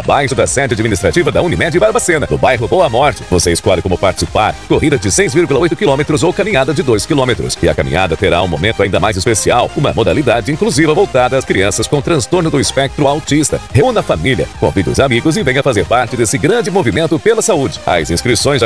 abaixo da sede administrativa da Unimed Barbacena, no bairro Boa Morte. Você escolhe como participar: corrida de 6,8 km ou caminhada de 2 km. E a caminhada terá um momento ainda mais especial, uma modalidade inclusiva voltada às crianças com transtorno do espectro autista. Reúna a família, convide os amigos e venha fazer parte desse grande movimento pela saúde. As inscrições